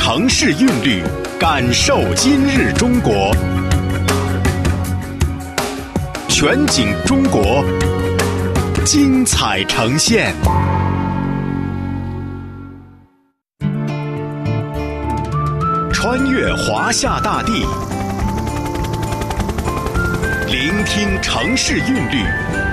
城市韵律，感受今日中国。全景中国，精彩呈现。穿越华夏大地，聆听城市韵律，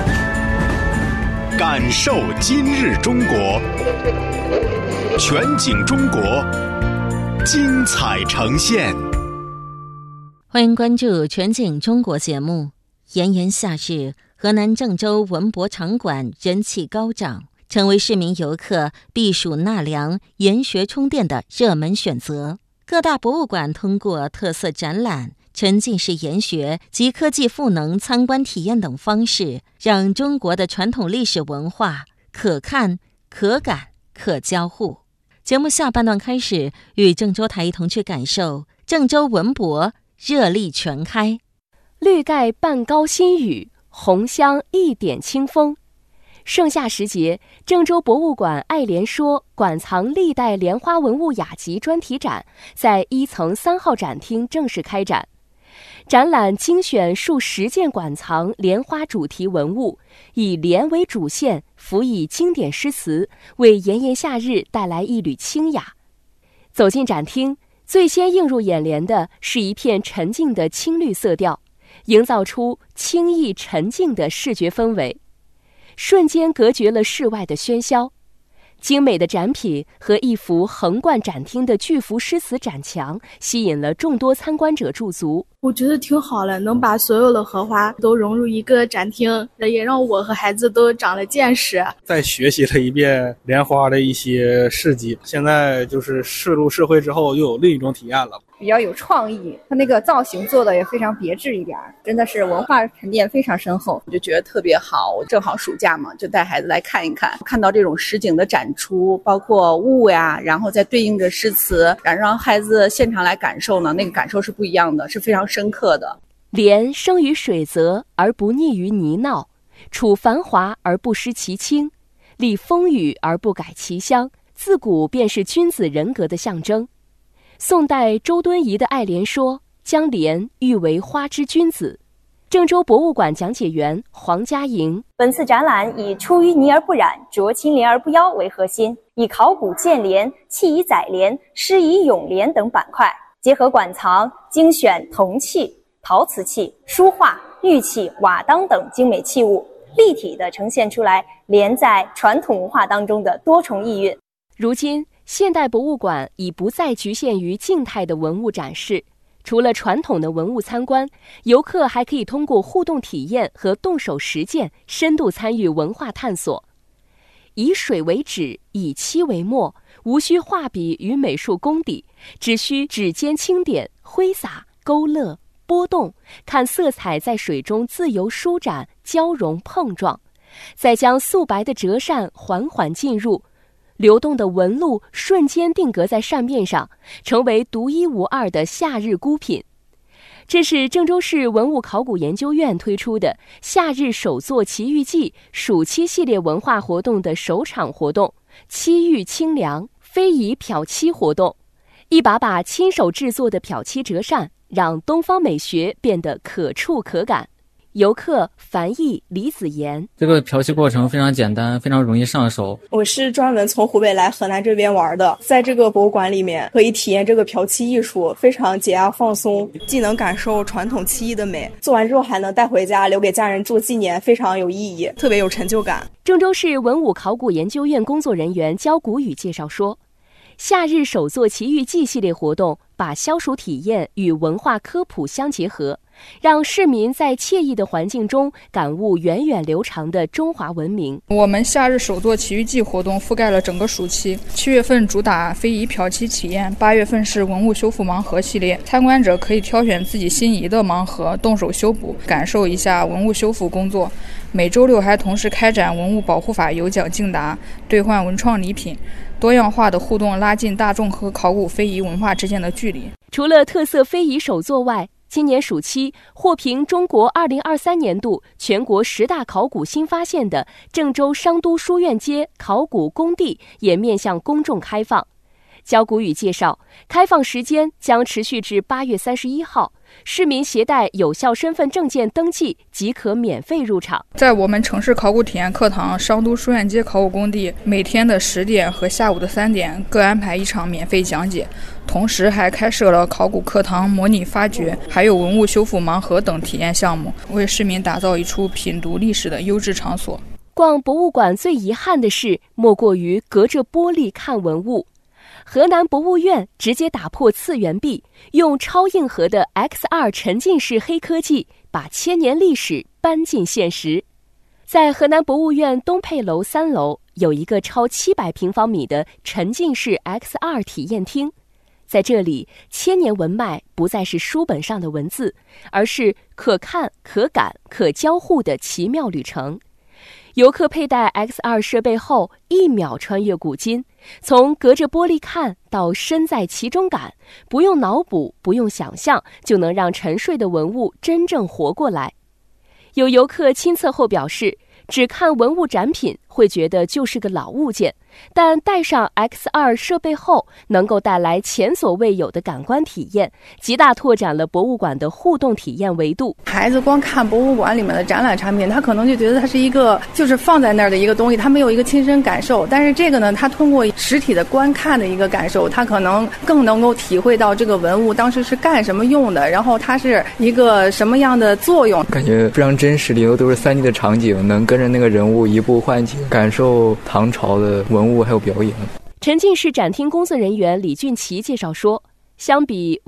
感受今日中国。全景中国，精彩呈现。 欢迎关注全景中国节目。炎炎夏日，河南郑州文博场馆人气高涨，成为市民游客避暑纳凉、研学充电的热门选择。各大博物馆通过特色展览、沉浸式研学及科技赋能参观体验等方式，让中国的传统历史文化可看、可感、可交互。节目下半段开始，与郑州台一同去感受郑州文博热力全开。 绿盖半高新雨，红香一点清风。盛夏时节，郑州博物馆爱莲说馆藏历代莲花文物雅集专题展在1层3号展厅正式开展。展览精选数10件馆藏莲花主题文物，以莲为主线，辅以经典诗词，为炎炎夏日带来一缕清雅。走进展厅，最先映入眼帘的是一片沉静的青绿色调，营造出清逸沉静的视觉氛围，瞬间隔绝了室外的喧嚣。精美的展品和一幅横贯展厅的巨幅诗词展墙，吸引了众多参观者驻足。 我觉得挺好的，能把所有的荷花都融入一个展厅，也让我和孩子都长了见识。 再学习了一遍莲花的一些事迹，现在就是涉入社会之后又有另一种体验了。 比较有创意，它那个造型做的也非常别致一点，真的是文化沉淀非常深厚， 我就觉得特别好。我正好暑假嘛，就带孩子来看一看，看到这种实景的展出，包括物呀，然后再对应着诗词，让孩子现场来感受呢，那个感受是不一样的，是非常深刻的。 莲生于水泽而不溺于泥淖，处繁华而不失其清，历风雨而不改其香，自古便是君子人格的象征。宋代周敦颐的爱莲说将莲誉为花之君子。郑州博物馆讲解员黄佳莹： 本次展览以出淤泥而不染，濯清涟而不妖为核心，以考古建莲、器以载莲、诗以咏莲等板块，结合馆藏精选铜器、陶瓷器、书画、玉器、瓦当等精美器物，立体地呈现出来莲在传统文化当中的多重意蕴。 如今现代博物馆已不再局限于静态的文物展示，除了传统的文物参观，游客还可以通过互动体验和动手实践，深度参与文化探索。以水为纸，以漆为墨，无需画笔与美术功底，只需指尖轻点，挥洒、勾勒、拨动，看色彩在水中自由舒展、交融碰撞，再将素白的折扇缓缓进入，流动的纹路瞬间定格在扇面上，成为独一无二的夏日孤品。这是郑州市文物考古研究院推出的夏日手作奇遇记暑期系列文化活动的首场活动——漆遇清凉非遗漂漆活动。一把把亲手制作的漂漆折扇，让东方美学变得可触可感。游客樊毅、李子妍： 这个漂漆过程非常简单，非常容易上手。 我是专门从湖北来河南这边玩的，在这个博物馆里面可以体验这个漂漆艺术，非常解压放松，既能感受传统漆艺的美，做完之后还能带回家留给家人做纪念，非常有意义，特别有成就感。 郑州市文物考古研究院工作人员焦谷宇介绍说，夏日手作奇遇记系列活动把消暑体验与文化科普相结合，让市民在惬意的环境中感悟源远流长的中华文明。 我们夏日手作奇遇记活动覆盖了整个暑期，7月份主打非遗漂漆体验，8月份是文物修复盲盒系列，参观者可以挑选自己心仪的盲盒，动手修补，感受一下文物修复工作。每周6还同时开展文物保护法有奖竞答，兑换文创礼品，多样化的互动拉近大众和考古非遗文化之间的距离。 除了特色非遗手作外，今年暑期获评中国2023年度全国10大考古新发现的郑州商都书院街考古工地也面向公众开放。 焦谷宇介绍，开放时间将持续至8月31号，市民携带有效身份证件登记即可免费入场。 在我们城市考古体验课堂商都书院街考古工地，每天的10点和下午的3点各安排一场免费讲解，同时还开设了考古课堂模拟发掘，还有文物修复盲盒等体验项目，为市民打造一处品读历史的优质场所。 逛博物馆最遗憾的事，莫过于隔着玻璃看文物。河南博物院直接打破次元壁，用超硬核的 XR 沉浸式黑科技，把千年历史搬进现实。在河南博物院东配楼3楼，有一个超700平方米的沉浸式 XR 体验厅。在这里，千年文脉不再是书本上的文字，而是可看、可感、可交互的奇妙旅程。游客佩戴 XR 设备后，1秒穿越古今，从隔着玻璃看到身在其中感，不用脑补，不用想象，就能让沉睡的文物真正活过来。有游客亲测后表示，只看文物展品会觉得就是个老物件，但戴上 XR 设备后，能够带来前所未有的感官体验，极大拓展了博物馆的互动体验维度。 孩子光看博物馆里面的展览产品，他可能就觉得它是一个就是放在那儿的一个东西，他没有一个亲身感受。但是这个呢，他通过实体的观看的一个感受，他可能更能够体会到这个文物当时是干什么用的，然后它是一个什么样的作用。 感觉非常真实，里头都是3D 的场景，能跟着那个人物移步换景，感受唐朝的文物还有表演。 沉浸式展厅工作人员李俊奇介绍说，相比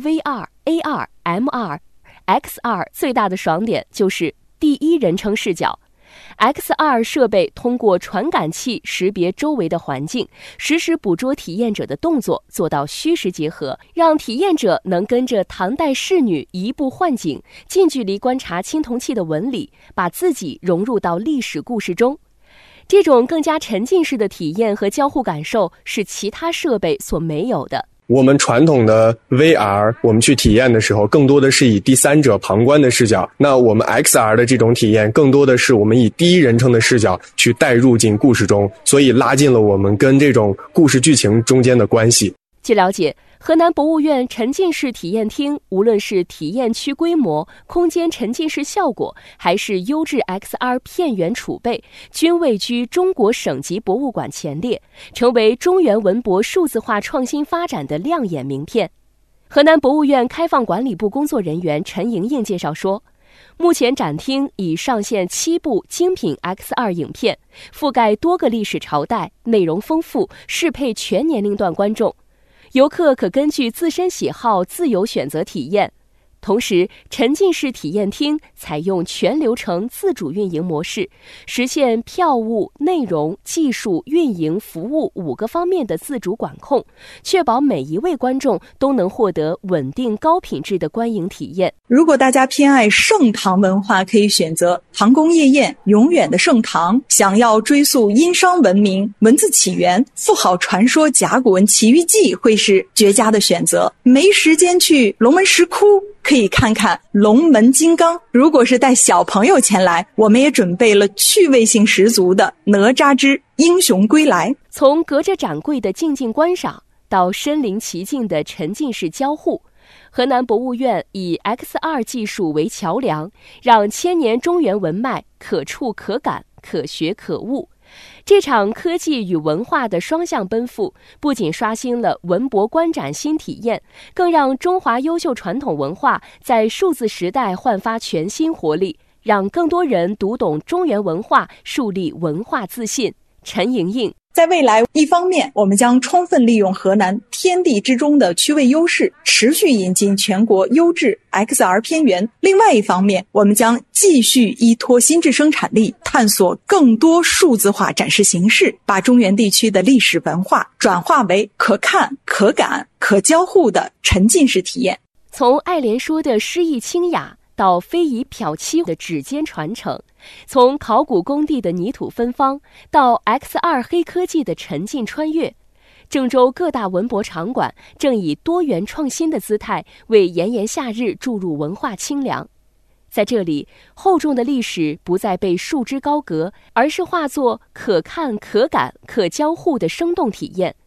VR、AR、MR、XR 最大的爽点就是第一人称视角。XR 设备通过传感器识别周围的环境，实时捕捉体验者的动作，做到虚实结合，让体验者能跟着唐代仕女移步换景，近距离观察青铜器的纹理，把自己融入到历史故事中。这种更加沉浸式的体验和交互感受是其他设备所没有的。 我们传统的 VR 我们去体验的时候，更多的是以第三者旁观的视角，那我们 XR 的这种体验更多的是我们以第一人称的视角去带入进故事中，所以拉近了我们跟这种故事剧情中间的关系。 据了解，河南博物院沉浸式体验厅无论是体验区规模、空间沉浸式效果，还是优质 XR 片源储备，均位居中国省级博物馆前列，成为中原文博数字化创新发展的亮眼名片。河南博物院开放管理部工作人员陈莹莹介绍说，目前展厅已上线7部精品 XR 影片，覆盖多个历史朝代，内容丰富，适配全年龄段观众。游客可根据自身喜好自由选择体验。同时，沉浸式体验厅采用全流程自主运营模式，实现票务、内容、技术、运营、服务5个方面的自主管控，确保每一位观众都能获得稳定高品质的观影体验。 如果大家偏爱盛唐文化，可以选择唐宫夜宴、永远的盛唐；想要追溯殷商文明、文字起源、富豪传说甲骨文奇遇记，会是绝佳的选择。没时间去龙门石窟，可以看看龙门金刚。如果是带小朋友前来，我们也准备了趣味性十足的哪吒之英雄归来。 从隔着展柜的静静观赏到身临其境的沉浸式交互，河南博物院以 XR 技术为桥梁，让千年中原文脉可触可感、可学可悟。这场科技与文化的双向奔赴，不仅刷新了文博观展新体验，更让中华优秀传统文化在数字时代焕发全新活力，让更多人读懂中原文化，树立文化自信。陈莹莹， 在未来，一方面我们将充分利用河南天地之中的区位优势，持续引进全国优质 XR 片源；另外一方面，我们将继续依托新质生产力，探索更多数字化展示形式，把中原地区的历史文化转化为可看、可感、可交互的沉浸式体验。 从爱莲说的诗意清雅到非遗漂漆的指尖传承，从考古工地的泥土芬芳到 XR 黑科技的沉浸穿越，郑州各大文博场馆正以多元创新的姿态为炎炎夏日注入文化清凉。在这里，厚重的历史不再被束之高阁，而是化作可看、可感、可交互的生动体验。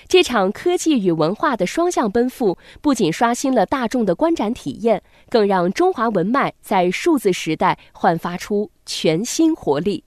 这场科技与文化的双向奔赴，不仅刷新了大众的观展体验，更让中华文脉在数字时代焕发出全新活力。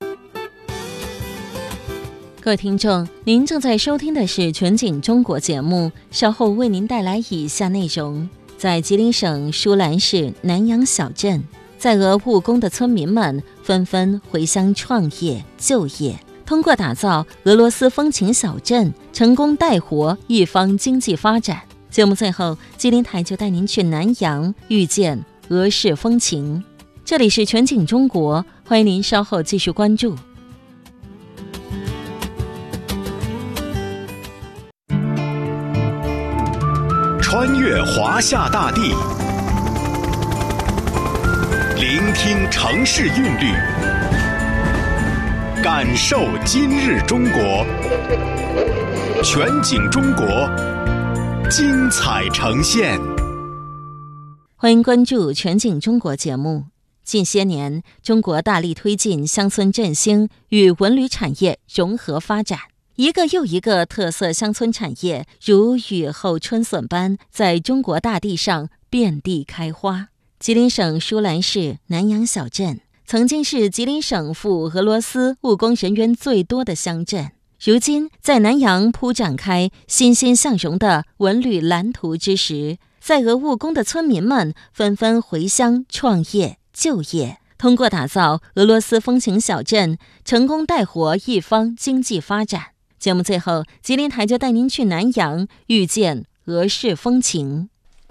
各位听众，您正在收听的是全景中国节目，稍后为您带来以下内容。在吉林省舒兰市南阳小镇，在俄务工的村民们纷纷回乡创业就业，通过打造俄罗斯风情小镇，成功带活一方经济发展。节目最后，吉林台就带您去南阳遇见俄式风情。这里是全景中国，欢迎您稍后继续关注。 穿越华夏大地，聆听城市韵律，感受今日中国。全景中国，精彩呈现。 欢迎关注全景中国节目。近些年，中国大力推进乡村振兴与文旅产业融合发展，一个又一个特色乡村产业如雨后春笋般在中国大地上遍地开花。吉林省舒兰市南阳小镇曾经是吉林省赴俄罗斯务工人员最多的乡镇，如今在南阳铺展开欣欣向荣的文旅蓝图之时，在俄务工的村民们纷纷回乡创业就业，通过打造俄罗斯风情小镇，成功带活一方经济发展。节目最后，吉林台就带您去南阳遇见俄式风情。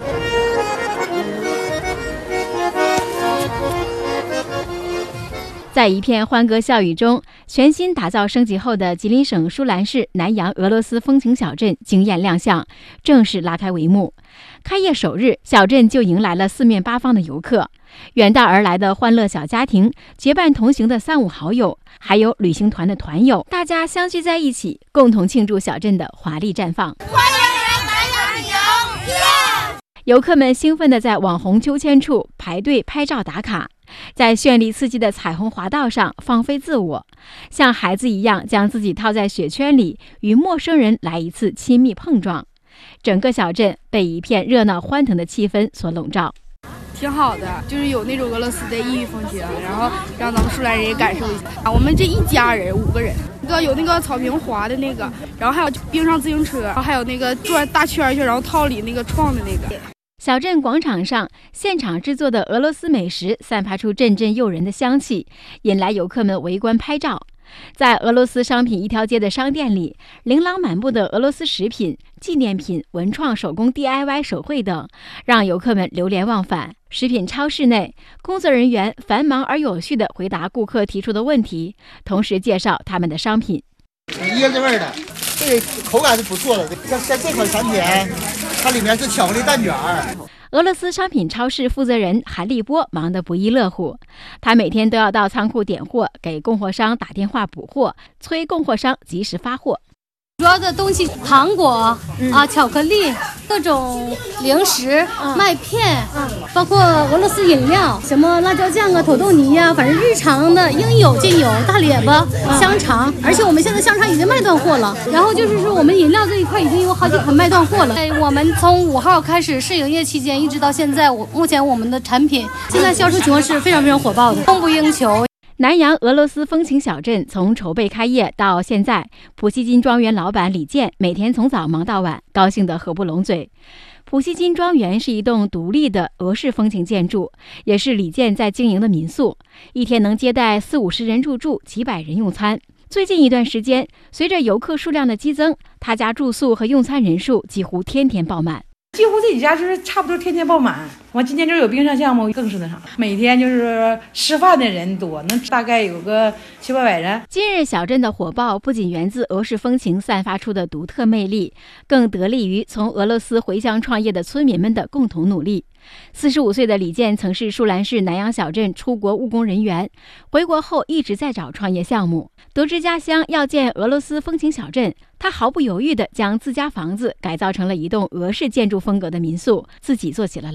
在一片欢歌笑语中，全新打造升级后的吉林省舒兰市南阳俄罗斯风情小镇惊艳亮相，正式拉开帷幕。开业首日，小镇就迎来了四面八方的游客，远道而来的欢乐小家庭，结伴同行的三五好友，还有旅行团的团友，大家相聚在一起，共同庆祝小镇的华丽绽放。欢迎来南阳！游客们兴奋地在网红秋千处排队拍照打卡，在绚丽刺激的彩虹滑道上放飞自我，像孩子一样将自己套在雪圈里，与陌生人来一次亲密碰撞。整个小镇被一片热闹欢腾的气氛所笼罩。 挺好的，就是有那种俄罗斯的异域风情，然后让咱们舒兰人也感受一下。我们这一家人5个人，有那个草坪滑的那个，然后还有冰上自行车，然后还有那个转大圈圈，然后套里那个撞的那个。 小镇广场上，现场制作的俄罗斯美食散发出阵阵诱人的香气，引来游客们围观拍照。在俄罗斯商品一条街的商店里，琳琅满目的俄罗斯食品、纪念品、文创手工 DIY 手绘等，让游客们流连忘返。食品超市内，工作人员繁忙而有序地回答顾客提出的问题，同时介绍他们的商品。 椰子味的，这个口感是不错的。像这款产品，它里面是巧克力蛋卷。 俄罗斯商品超市负责人韩立波忙得不亦乐乎，他每天都要到仓库点货，给供货商打电话补货，催供货商及时发货。 主要的东西，糖果巧克力，各种零食、麦片，包括俄罗斯饮料，什么辣椒酱啊、土豆泥呀，反正日常的应有尽有。大列巴、香肠，而且我们现在香肠已经卖断货了。然后就是说，我们饮料这一块已经有好几款卖断货了。我们从5号开始试营业期间，一直到现在，目前我们的产品现在销售情况是非常非常火爆的，供不应求。 南阳俄罗斯风情小镇从筹备开业到现在，普希金庄园老板李健每天从早忙到晚，高兴得合不拢嘴。普希金庄园是一栋独立的俄式风情建筑，也是李健在经营的民宿，一天能接待40-50人入住，几百人用餐。最近一段时间，随着游客数量的激增，他家住宿和用餐人数几乎天天爆满。 几乎这几家就是差不多天天爆满，完今天这有冰上项目更是那啥，每天就是吃饭的人多，能大概有个700-800人。 今日小镇的火爆不仅源自俄式风情散发出的独特魅力，更得力于从俄罗斯回乡创业的村民们的共同努力。45岁的李健曾是舒兰市南阳小镇出国务工人员，回国后一直在找创业项目。得知家乡要建俄罗斯风情小镇，他毫不犹豫地将自家房子改造成了一栋俄式建筑风格的民宿，自己做起了老板。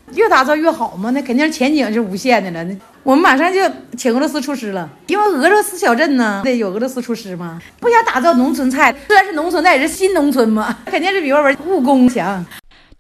越打造越好嘛，那肯定前景是无限的了。我们马上就请俄罗斯厨师了，因为俄罗斯小镇呢得有俄罗斯厨师嘛。不想打造农村菜，虽然是农村，但也是新农村嘛，肯定是比外边务工强。